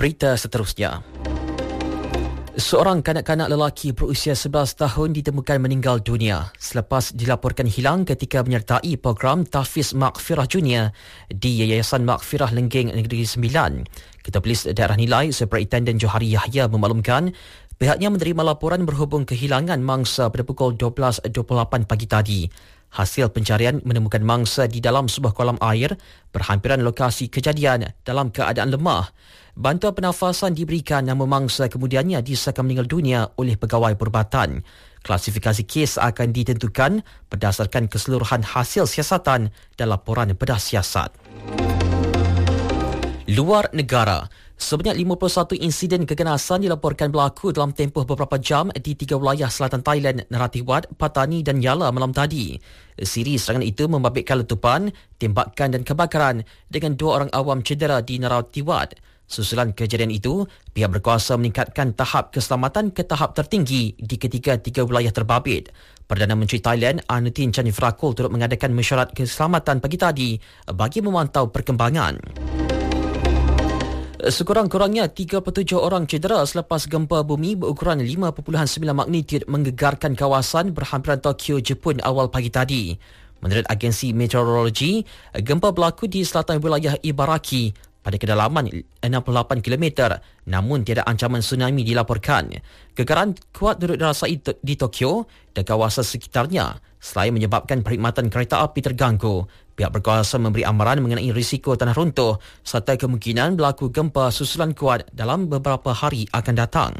Berita seterusnya. Seorang kanak-kanak lelaki berusia 11 tahun ditemukan meninggal dunia selepas dilaporkan hilang ketika menyertai program Tahfiz Maghfirah Junior di Yayasan Maghfirah Lenggeng Negeri Sembilan. Ketua Polis Daerah Nilai Superintendent Johari Yahya memaklumkan pihaknya menerima laporan berhubung kehilangan mangsa pada pukul 12.28 pagi tadi. Hasil pencarian menemukan mangsa di dalam sebuah kolam air berhampiran lokasi kejadian dalam keadaan lemah. Bantuan pernafasan diberikan, namun mangsa kemudiannya disahkan meninggal dunia oleh pegawai perubatan. Klasifikasi kes akan ditentukan berdasarkan keseluruhan hasil siasatan dan laporan bedah siasat. Luar negara. Sebanyak 51 insiden keganasan dilaporkan berlaku dalam tempoh beberapa jam di 3 wilayah selatan Thailand, Narathiwat, Pattani dan Yala malam tadi. Siri serangan itu membabitkan letupan, tembakan dan kebakaran dengan 2 orang awam cedera di Narathiwat. Susulan kejadian itu, pihak berkuasa meningkatkan tahap keselamatan ke tahap tertinggi di ketiga 3 wilayah terbabit. Perdana Menteri Thailand, Anutin Chanvirakul turut mengadakan mesyuarat keselamatan pagi tadi bagi memantau perkembangan. Sekurang-kurangnya 37 orang cedera selepas gempa bumi berukuran 5.9 magnitud menggegarkan kawasan berhampiran Tokyo, Jepun awal pagi tadi. Menurut agensi meteorologi, gempa berlaku di selatan wilayah Ibaraki pada kedalaman 68 km, namun tiada ancaman tsunami dilaporkan. Gegaran kuat turut dirasai di Tokyo dan kawasan sekitarnya selain menyebabkan perkhidmatan kereta api terganggu. Pihak berkuasa memberi amaran mengenai risiko tanah runtuh serta kemungkinan berlaku gempa susulan kuat dalam beberapa hari akan datang.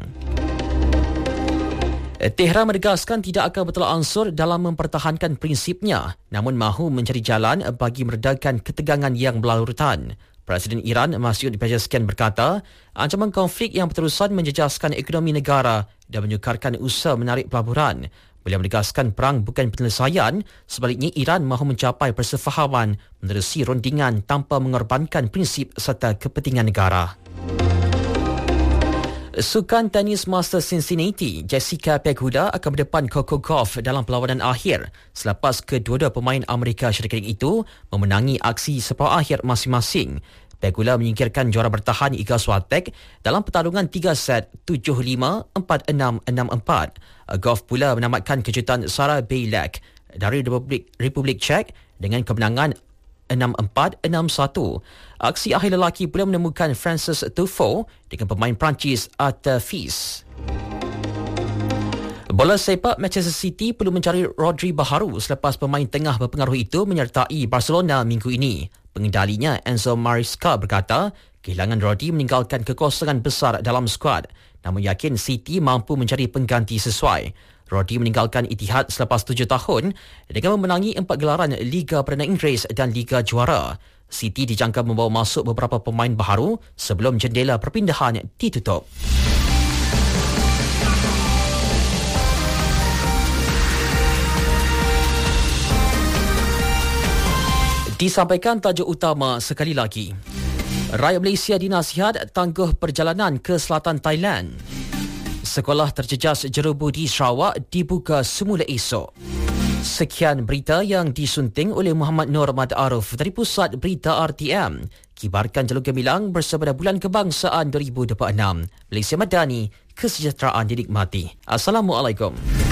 Tehran menegaskan tidak akan bertolak ansur dalam mempertahankan prinsipnya, namun mahu mencari jalan bagi meredakan ketegangan yang berlarutan. Presiden Iran Masoud Pezeshkian berkata, ancaman konflik yang berterusan menjejaskan ekonomi negara dan menyukarkan usaha menarik pelaburan. Beliau menegaskan perang bukan penyelesaian, sebaliknya Iran mahu mencapai persefahaman menerusi rundingan tanpa mengorbankan prinsip serta kepentingan negara. Sukan tenis Masters Cincinnati, Jessica Pegula akan berdepan Coco Gauff dalam perlawanan akhir selepas kedua-dua pemain Amerika Syarikat itu memenangi aksi separuh akhir masing-masing. Pegula menyingkirkan juara bertahan Iga Swiatek dalam pertarungan 3 set 7-5, 4-6, 6-4. Gauff pula menamatkan kejutan Sarah Bailey dari Republik Czech dengan kemenangan 6-4, 6-1. Aksi akhir lelaki pula menemukan Frances Tiafoe dengan pemain Perancis Arthur Fils. Bola sepak Manchester City perlu mencari Rodri baharu selepas pemain tengah berpengaruh itu menyertai Barcelona minggu ini. Pengendalinya Enzo Maresca berkata, kehilangan Rodri meninggalkan kekosongan besar dalam skuad, namun yakin City mampu mencari pengganti sesuai. Rodri meninggalkan Etihad selepas 7 tahun dengan memenangi 4 gelaran Liga Perdana Inggeris dan Liga Juara. City dijangka membawa masuk beberapa pemain baharu sebelum jendela perpindahan ditutup. Disampaikan tajuk utama sekali lagi. Rakyat Malaysia dinasihat tangguh perjalanan ke selatan Thailand. Sekolah terjejas jerubu di Sarawak dibuka semula esok. Sekian berita yang disunting oleh Muhammad Nur Ahmad Arif dari Pusat Berita RTM. Kibarkan jalur gemilang bersama Bulan Kebangsaan 2026. Malaysia Madani, kesejahteraan dinikmati. Assalamualaikum.